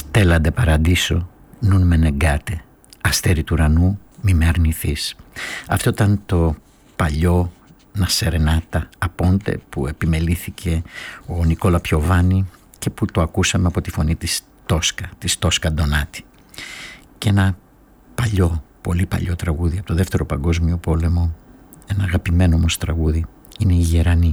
Στέλλαντε παραντήσω, νουν με νεγκάτε, αστέρι του ουρανού μη με αρνηθείς. Αυτό ήταν το παλιό «Να Σερενάτα Απόντε» που επιμελήθηκε ο Νικόλα Πιοβάνι και που το ακούσαμε από τη φωνή της Τόσκα Ντονάτη. Και ένα παλιό, πολύ παλιό τραγούδι από το Δεύτερο Παγκόσμιο Πόλεμο, ένα αγαπημένο όμως τραγούδι, είναι «Η Γερανή».